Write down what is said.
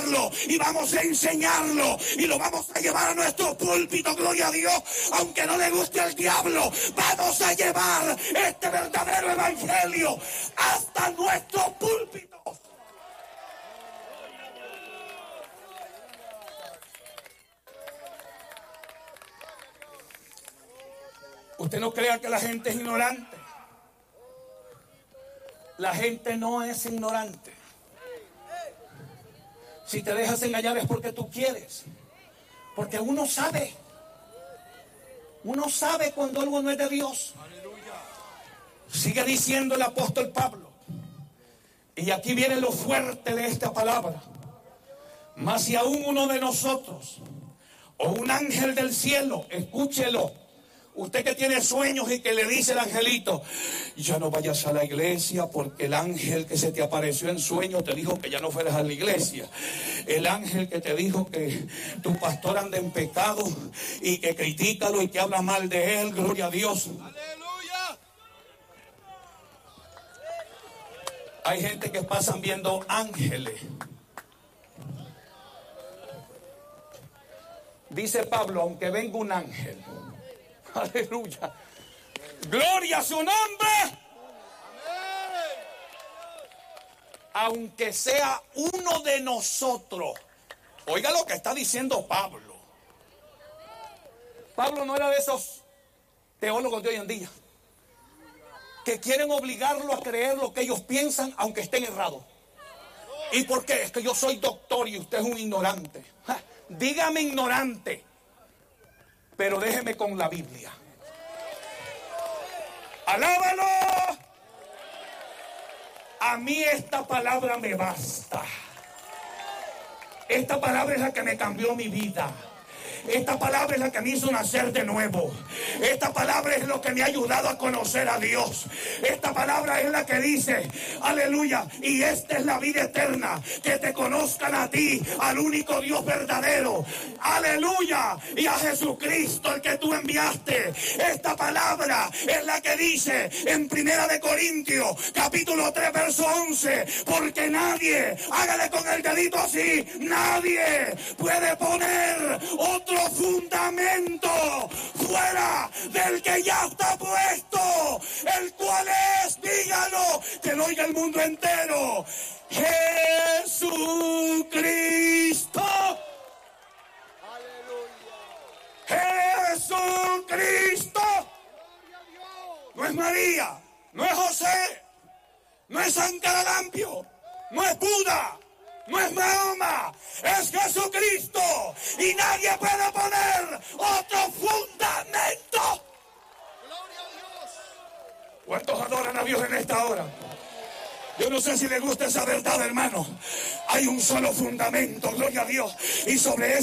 predicarlo y vamos a enseñarlo y lo vamos a llevar a nuestro púlpito, gloria a Dios, aunque no le guste al diablo. Vamos a llevar este verdadero evangelio hasta nuestro púlpito. Usted no crea que la gente es ignorante. La gente no es ignorante. Si te dejas engañar es porque tú quieres. Porque uno sabe. Uno sabe cuando algo no es de Dios. Sigue diciendo el apóstol Pablo. Y aquí viene lo fuerte de esta palabra. Mas si aún uno de nosotros, o un ángel del cielo, escúchelo. Usted que tiene sueños y que le dice el angelito, ya no vayas a la iglesia porque el ángel que se te apareció en sueño te dijo que ya no fueras a la iglesia. El ángel que te dijo que tu pastor anda en pecado y que critícalo y que habla mal de él, gloria a Dios. ¡Aleluya! Hay gente que pasan viendo ángeles. Dice Pablo, aunque venga un ángel, aleluya, gloria a su nombre, aunque sea uno de nosotros. Oiga lo que está diciendo Pablo. Pablo no era de esos teólogos de hoy en día que quieren obligarlo a creer lo que ellos piensan aunque estén errados. ¿Y por qué? Es que yo soy doctor y usted es un ignorante. Dígame ignorante, pero déjeme con la Biblia. ¡Alábalo! A mí esta palabra me basta. Esta palabra es la que me cambió mi vida. Esta palabra es la que me hizo nacer de nuevo. Esta palabra es lo que me ha ayudado a conocer a Dios. Esta palabra es la que dice, aleluya, y esta es la vida eterna, que te conozcan a ti, al único Dios verdadero, aleluya, y a Jesucristo el que tú enviaste. Esta palabra es la que dice en 1 de Corintios capítulo 3 verso 11, porque nadie, hágale con el dedito así, nadie puede poner otro fundamento fuera del que ya está puesto, el cual es, dígalo, que lo oiga el mundo entero, Jesucristo. Jesucristo. No es María, no es José, no es San Caralampio, no es Buda, no es Mahoma, es Jesucristo. Y nadie puede poner otro fundamento. Gloria a Dios. ¿Cuántos adoran a Dios en esta hora? Yo no sé si le gusta esa verdad, hermano. Hay un solo fundamento, gloria a Dios. Y sobre